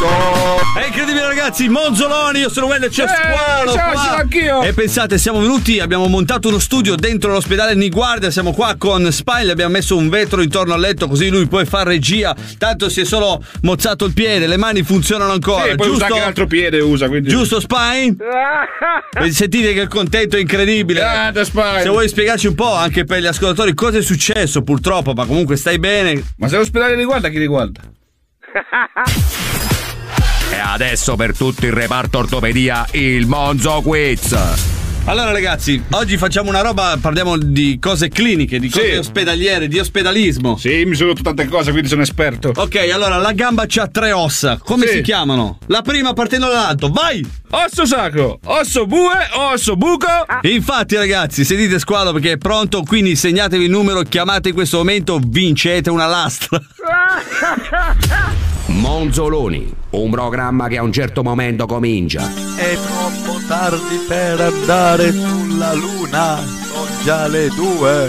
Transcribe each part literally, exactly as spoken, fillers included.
Monzo. È incredibile, ragazzi, Monzoloni, io sono Wender, c'è Eh, Squalo ciao, qua. sono anch'io. E pensate, siamo venuti, abbiamo montato uno studio dentro l'ospedale Niguarda, siamo qua con Spine, le abbiamo messo un vetro intorno al letto così lui può fare regia, tanto si è solo mozzato il piede, le mani funzionano ancora, Sì, poi giusto? usa anche l'altro piede, usa, quindi... Giusto, Spine? E sentite che il contento è incredibile. Grande Spine. Se vuoi spiegarci un po' anche per gli ascoltatori cosa è successo, purtroppo, ma comunque stai bene. Ma se l'ospedale riguarda, chi riguarda? E adesso per tutto il reparto ortopedia il Monzo Quiz. Allora ragazzi, oggi facciamo una roba, parliamo di cose cliniche, di cose Sì. ospedaliere, di ospedalismo. Sì, mi sono rotto tante cose, quindi sono esperto. Ok, allora la gamba c'ha tre ossa, come Sì. si chiamano? La prima partendo dall'alto, vai! Osso sacro, osso bue, osso buco. Infatti ragazzi, sentite Squalo perché è pronto, quindi segnatevi il numero, chiamate in questo momento, vincete una lastra. Monzoloni, un programma che a un certo momento comincia. È troppo tardi per andare sulla luna, sono già le due.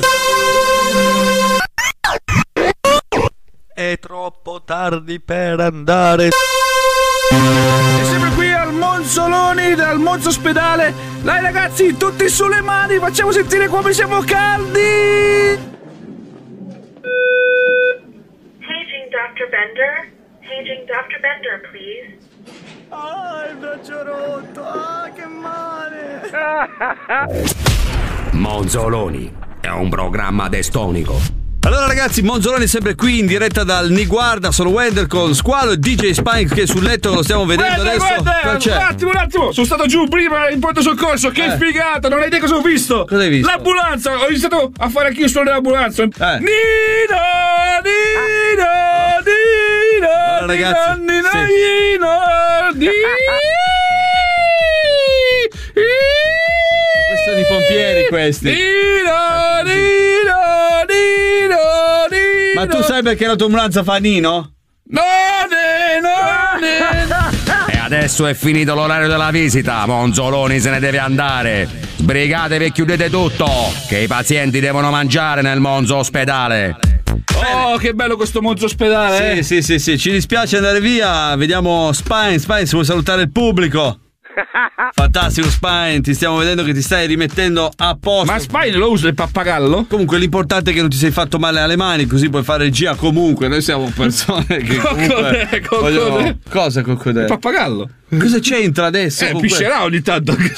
È troppo tardi per andare. E sempre qui al Monzoloni, dal Monzo Ospedale. Dai ragazzi, tutti sulle mani, facciamo sentire come siamo caldi. Paging doctor Bender. Paging doctor Bender, please. Ah, il braccio rotto, ah, che male. Monzoloni è un programma destonico. Allora ragazzi, Monzoloni è sempre qui in diretta dal Niguarda, sono Wender con Squalo e D J Spike che è sul letto, lo stiamo vedendo Guarda, adesso. guarda, Cosa c'è? un attimo, un attimo. Sono stato giù prima in pronto soccorso. Che Eh. figata, non hai idea cosa ho visto. Cosa hai visto? L'ambulanza. Ho iniziato a fare anch'io suono dell'ambulanza. Eh. Nino, Nino, Nino, Allora, ragazzi, Nino, Nino, sì. Nino, Nino. Questi sono i pompieri questi. Nino, Nino, Nino, Nino. Ma tu sai perché la tua ambulanza fa Nino? No, no, no. E adesso è finito l'orario della visita. Monzoloni se ne deve andare. Sbrigatevi e chiudete tutto, che i pazienti devono mangiare nel Monzo Ospedale. Oh, che bello questo Monzo Ospedale, Sì, eh. sì, sì, sì, ci dispiace andare via. Vediamo Spine, Spine, se vuoi salutare il pubblico. Fantastico Spine, ti stiamo vedendo che ti stai rimettendo a posto. Ma Spine lo usa il pappagallo? Comunque l'importante è che non ti sei fatto male alle mani, così puoi fare regia comunque. Noi siamo persone che comunque Coccodè, coccodè. vogliono... Cosa coccodè? Il pappagallo. Cosa c'entra adesso? Eh, comunque? piscerà ogni tanto anche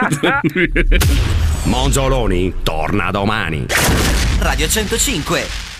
Spine. Monzoloni torna domani. Radio centocinque.